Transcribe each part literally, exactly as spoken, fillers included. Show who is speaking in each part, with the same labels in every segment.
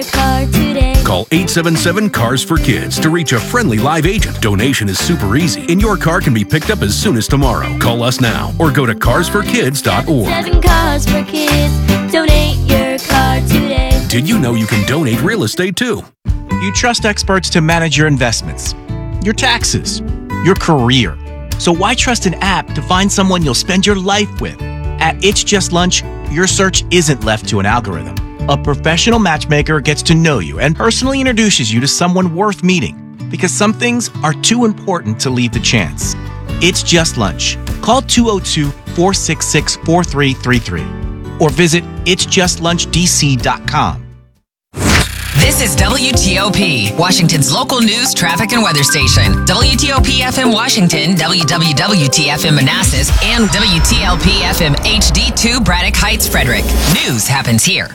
Speaker 1: your car today.
Speaker 2: Call eight seven seven, C A R S for Kids to reach a friendly live agent. Donation is super easy, and your car can be picked up as soon as tomorrow. Call us now or go to cars for kids dot org.
Speaker 1: Seven cars for kids. Donate your car today.
Speaker 2: Did you know you can donate real estate too?
Speaker 3: You trust experts to manage your investments, your taxes, your career. So why trust an app to find someone you'll spend your life with? At It's Just Lunch, your search isn't left to an algorithm. A professional matchmaker gets to know you and personally introduces you to someone worth meeting, because some things are too important to leave to chance. It's Just Lunch. Call two oh two, four six six, four three three three or visit its just lunch d c dot com.
Speaker 4: This is W T O P, Washington's local news, traffic, and weather station. W T O P F M Washington, W W W T F M Manassas, and W T L P F M H D two Braddock Heights, Frederick. News happens here.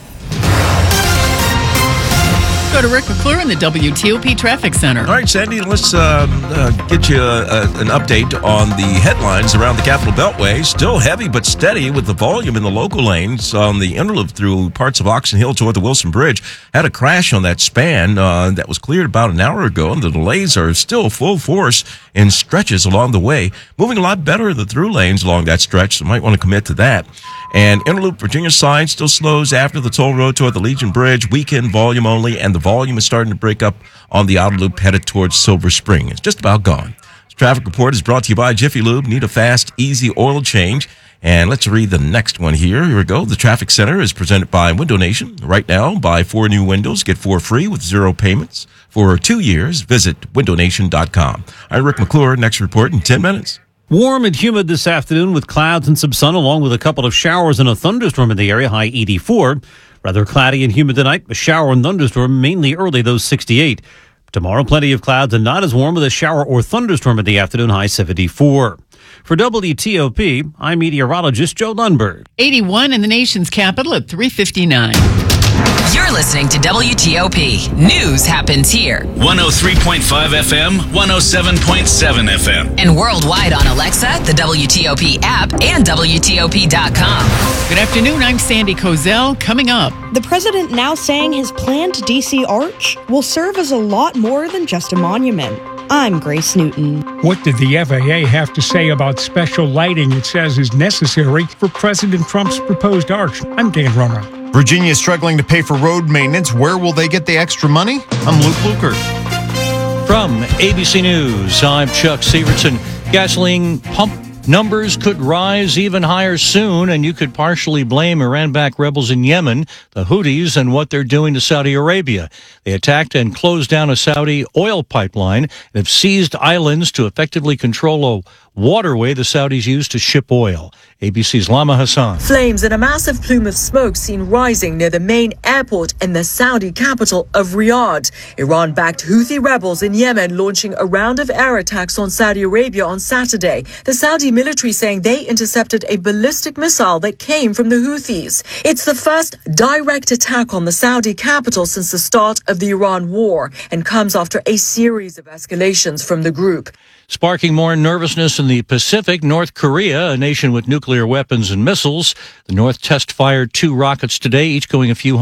Speaker 5: Go to Rick McClure in the W T O P Traffic Center.
Speaker 6: All right, Sandy, let's uh, uh, get you uh, an update on the headlines around the Capitol Beltway. Still heavy but steady with the volume in the local lanes on the interloop through parts of Oxon Hill toward the Wilson Bridge. Had a crash on that span uh, that was cleared about an hour ago, and the delays are still full force in stretches along the way. Moving a lot better in the through lanes along that stretch, so might want to commit to that. And interloop Virginia side still slows after the toll road toward the Legion Bridge. Weekend volume only, and the volume is starting to break up on the outer loop headed towards Silver Spring. It's just about gone. This traffic report is brought to you by Jiffy Lube. Need a fast, easy oil change. And let's read the next one here. Here we go. The Traffic Center is presented by Window Nation. Right now, buy four new windows, get four free with zero payments for two years. Visit window nation dot com. I'm Rick McClure. Next report in ten minutes.
Speaker 7: Warm and humid this afternoon with clouds and some sun, along with a couple of showers and a thunderstorm in the area, high eighty-four. Rather cloudy and humid tonight, a shower and thunderstorm, mainly early, those sixty-eight. Tomorrow, plenty of clouds and not as warm with a shower or thunderstorm in the afternoon, high seventy-four. For W T O P, I'm meteorologist Joe Lundberg.
Speaker 5: eighty-one in the nation's capital at three fifty-nine.
Speaker 4: You're listening to W T O P. News happens here.
Speaker 8: one oh three point five F M, one oh seven point seven F M.
Speaker 4: And worldwide on Alexa, the W T O P app, and W T O P dot com.
Speaker 5: Good afternoon, I'm Sandy Kozel. Coming up,
Speaker 9: the president now saying his planned D C Arch will serve as a lot more than just a monument. I'm Grace Newton.
Speaker 10: What did the F A A have to say about special lighting it says is necessary for President Trump's proposed arch? I'm Dan Romer.
Speaker 11: Virginia is struggling to pay for road maintenance. Where will they get the extra money? I'm Luke Lukert.
Speaker 7: From A B C News, I'm Chuck Severson. Gasoline pump numbers could rise even higher soon, and you could partially blame Iran-backed rebels in Yemen, the Houthis, and what they're doing to Saudi Arabia. They attacked and closed down a Saudi oil pipeline and have seized islands to effectively control a waterway the Saudis use to ship oil. A B C's Lama Hassan.
Speaker 12: Flames and a massive plume of smoke seen rising near the main airport in the Saudi capital of Riyadh. Iran-backed Houthi rebels in Yemen launching a round of air attacks on Saudi Arabia on Saturday. The Saudi military saying they intercepted a ballistic missile that came from the Houthis. It's the first direct attack on the Saudi capital since the start of the Iran war and comes after a series of escalations from the group.
Speaker 7: Sparking more nervousness in the Pacific, North Korea, a nation with nuclear weapons and missiles. The North test-fired two rockets today, each going a few